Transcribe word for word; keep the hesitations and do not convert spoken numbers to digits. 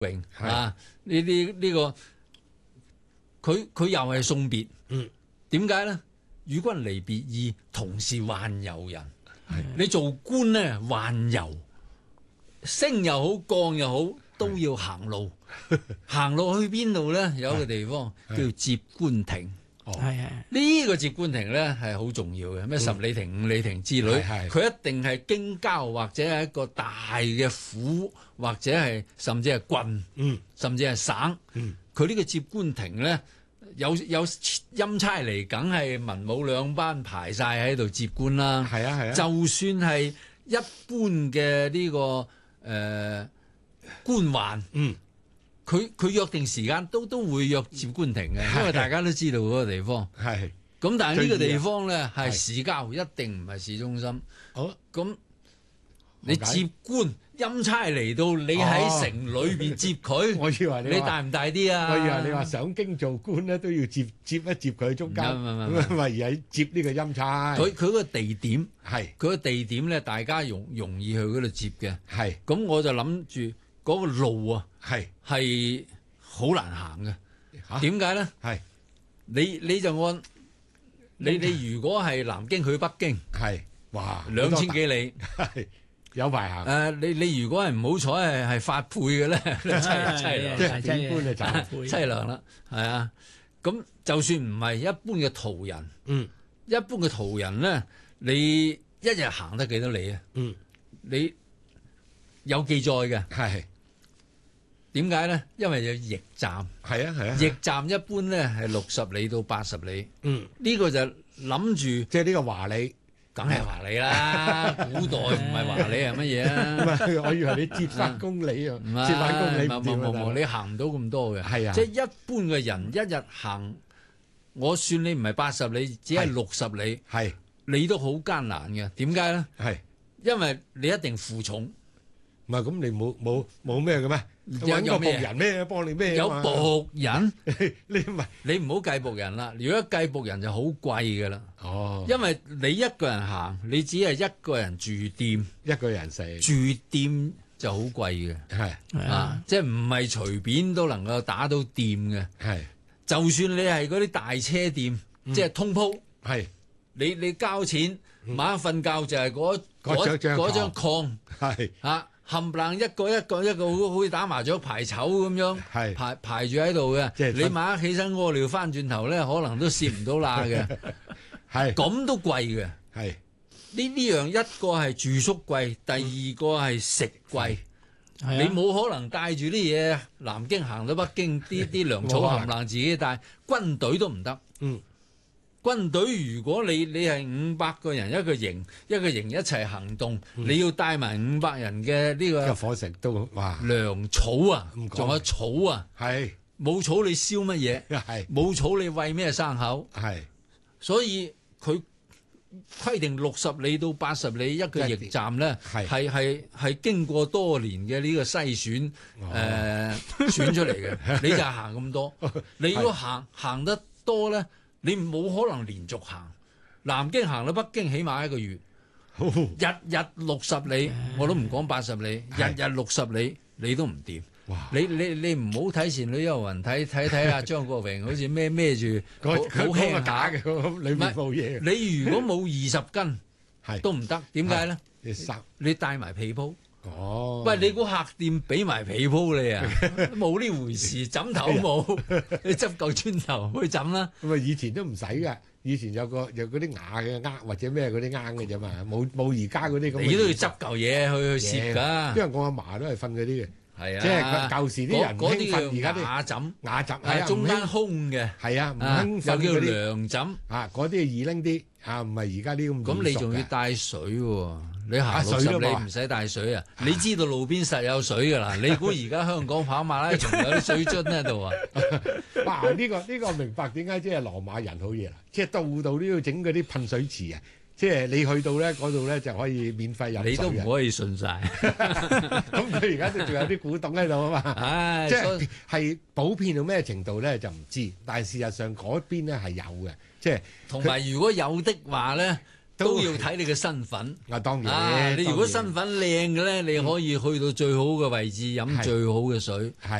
榮啊，呢啲呢個佢佢又係送別。 嗯， 點解咧？與君離別意，同是宦遊人。你做官咧，宦遊，升又好，降又好，都要行路。行路去邊度咧？有一個地方叫接官亭。 哦， 係係呢個接官亭咧係好重要嘅，咩十里亭、五里亭之類， 係係佢一定係京郊或者係一個大嘅府，或者係甚至係郡， 嗯， 甚至係省。 嗯， 佢呢個接官亭咧，有有欽差嚟，梗係文武兩班排晒喺度接官啦。 係啊係啊， 就算係一般嘅呢、個誒、呃、官宦， 嗯。 佢佢約定時間都都會約接官亭嘅，因為大家都知道嗰個地方。 係咁，但係呢個地方咧係係市郊，一定唔係市中心。 好咁你接官欽差嚟到，你喺城裏邊接佢， 我以為你話你大唔大啲啊？ 我以為你話上京做官咧都要接接一接佢中間， 唔係唔係唔係咁咪而係接呢個欽差。 佢佢個地點， 係佢個地點咧，大家容容易去嗰度接嘅。 係咁我就諗住嗰個路啊， 係係好難行嘅。 嚇點解咧？ 係你你就按你你如果係南京去北京係哇兩千幾里， 係有排行， 誒你你如果係唔好彩係係發配嘅咧，凄凄涼即係點官就走。 凄涼啦，係啊。咁就算唔係一般嘅途人， 嗯一般嘅途人咧，你一日行得幾多里啊？ 嗯你有記載嘅。 係點解咧？因為有驛站， 係啊係啊， 驛站一般咧係六十里到八十里。 嗯， 呢個就諗住， 即係呢個華理。 梗係華理啦。古代唔係華理係乜嘢唔啊？ 係，我以為你接翻公里啊， 唔係接翻公里唔冇冇冇冇， 掂啊！ 你行唔到咁多嘅。 係啊即係一般嘅人一日行，我算你唔係八十里，只係係六十里， 係你都好艱難嘅。點解咧？ 係， 因為你一定負重， 唔係咁你冇冇冇咩嘅咩？揾個僕有咩人咩幫你咩有啊嘛？ 僕人， 你唔係你唔好計僕人啦。如果計僕人就好貴㗎啦。 哦， 因為你一個人行，你只係一個人住店， 一個人食住店就好貴嘅， 係係啊啊，， 即係唔係隨便都能夠打到店嘅。 係就算你係嗰啲大車店， 嗯即係通鋪， 係你你交錢晚黑瞓覺就係嗰嗰張嗰張炕係嚇，冚唪唥一個一個一個好好似打麻雀排籌咁樣係排排住喺度嘅。 即係分你晚黑起身屙尿翻轉頭咧，可能都攝唔到罅嘅， 係咁都貴嘅。 係呢呢樣一個係住宿貴，第二個係食貴。 係啊你冇可能帶住啲嘢南京行到北京，啲啲糧草冚唪唥自己帶，軍隊都唔得。 嗯， 軍隊如果你你係五百個人一個營，一個營一齊行動，你要帶埋五百人嘅呢個個伙食都哇糧草啊唔講， 仲有草啊， 係冇草你燒乜嘢？ 係冇草你餵咩生口？ 係所以佢規定六十里到八十里一個驛站咧， 係係係係經過多年嘅呢個篩選誒、呃、選出嚟嘅，你就係行咁多。你如果行行得多咧，你冇可能連續行。南京行到北京起碼一個月，日日六十里，我都唔講八十里，日係日六十里，你都唔掂。 哇！ 你你你唔好睇《倩女幽魂》，睇睇睇阿張國榮好似孭孭住好嗰好嗰個假輕下嘅，。嗰裏面冇嘢嘅， 你如果冇二十斤係都唔得，點解咧？ 你塞你帶埋被鋪， 哦， 喂，你估客店俾埋被鋪你啊？冇呢回事，枕頭冇，你執嚿磚頭去枕啦。 咁啊以前都唔使㗎，以前有個有嗰啲瓦嘅鈎或者咩嗰啲鈎嘅啫嘛，冇冇而家嗰啲咁嘅嘢。 你都要執嚿嘢去去攝因㗎， 為我阿嫲都係瞓嗰啲嘅， 係啊， 即係佢舊時啲人唔嗰興瞓， 啲叫而家啲瓦枕， 瓦枕係係啊， 中間唔興空嘅， 係啊，唔啊興又叫瞓嗰啲涼枕。 啊，嗰啲係易拎啲啊，唔係而家啲咁咁你易熟嘅仲要帶水喎？你行啊六十水都冇啊里唔使帶水啊？你知道路邊實有水㗎啦。你估而家香港跑馬拉松有啲水樽喺度啊？ 哇！呢個呢個明白點解即係羅馬人好嘢啦，即係度度都要整嗰啲噴水池啊！即係你去到咧嗰度咧就可以免費飲水你都唔嘅。 可以信晒。 咁佢而家都仲有啲古董喺度啊嘛。 唉， 即所以係係普遍到咩程度咧就唔知，但係事實上嗰邊咧係有嘅，即係同埋如果有的話咧， 都要睇你嘅身份。 啊，當然， 啊，你如果身份份靚嘅咧，你可以去到最好嘅位置飲最好嘅水。 係。